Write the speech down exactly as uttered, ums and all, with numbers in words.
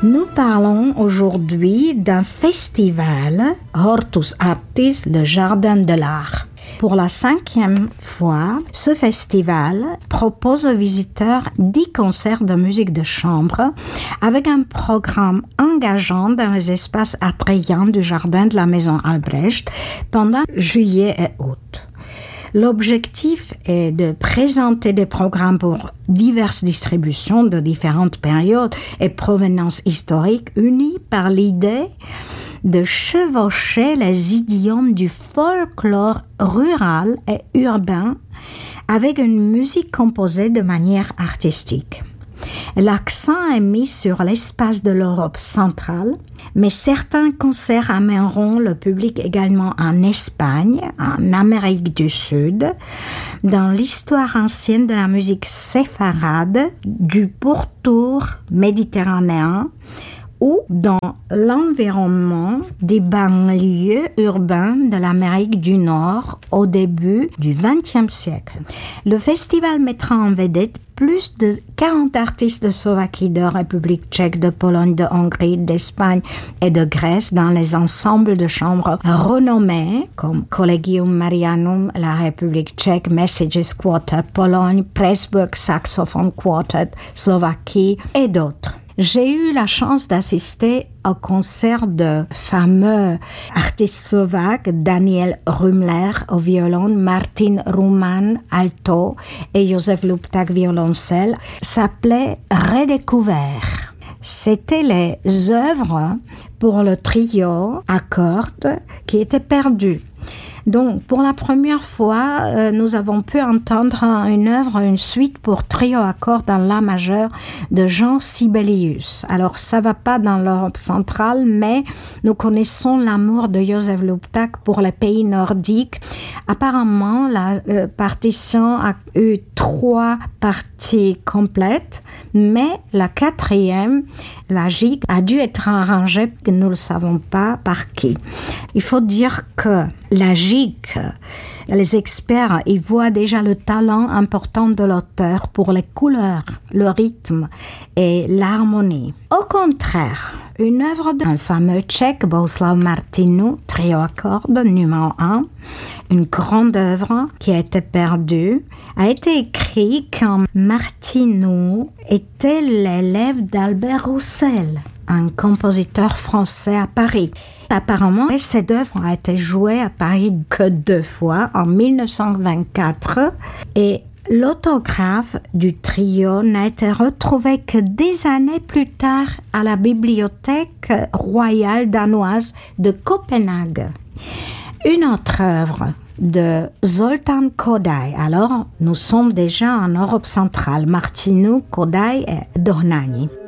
Nous parlons aujourd'hui d'un festival, Hortus Artis, le Jardin de l'Art. Pour la cinquième fois, ce festival propose aux visiteurs dix concerts de musique de chambre avec un programme engageant dans les espaces attrayants du jardin de la Maison Albrecht pendant juillet et août. L'objectif est de présenter des programmes pour diverses distributions de différentes périodes et provenances historiques unis par l'idée de chevaucher les idiomes du folklore rural et urbain avec une musique composée de manière artistique. L'accent est mis sur l'espace de l'Europe centrale, mais certains concerts amèneront le public également en Espagne, en Amérique du Sud, dans l'histoire ancienne de la musique séfarade, du pourtour méditerranéen, ou dans l'environnement des banlieues urbaines de l'Amérique du Nord au début du vingtième siècle. Le festival mettra en vedette plus de quarante artistes de Slovaquie, de République tchèque, de Pologne, de Hongrie, d'Espagne et de Grèce dans les ensembles de chambre renommés comme Collegium Marianum, la République tchèque, Messages Quartet, Pologne, Pressburg Saxophone Quartet, Slovaquie et d'autres. J'ai eu la chance d'assister au concert de fameux artistes slovaques Daniel Rumler au violon, Martin Ruman alto et Josef Lupták violoncelle. S'appelait Redécouvert. C'était les œuvres pour le trio à cordes qui étaient perdues. Donc, pour la première fois, euh, nous avons pu entendre une œuvre, une suite pour trio à cordes dans la majeur de Jean Sibelius. Alors, ça va pas dans l'Europe centrale, mais nous connaissons l'amour de Josef Lupták pour les pays nordiques. Apparemment, la euh, partition a eu trois parties complètes, mais la quatrième, la gigue, a dû être arrangée, nous ne le savons pas par qui. Il faut dire que la gigue, les experts y voient déjà le talent important de l'auteur pour les couleurs, le rythme et l'harmonie. Au contraire, une œuvre d'un fameux tchèque, Bohuslav Martinů, trio à cordes numéro un, une grande œuvre qui a été perdue, a été écrite quand Martinů était l'élève d'Albert Roussel, un compositeur français à Paris. Apparemment, cette œuvre a été jouée à Paris que deux fois, en dix-neuf cent vingt-quatre, et l'autographe du trio n'a été retrouvé que des années plus tard à la Bibliothèque royale danoise de Copenhague. Une autre œuvre de Zoltán Kodály. Alors, nous sommes déjà en Europe centrale. Martinů, Kodály et Dohnányi.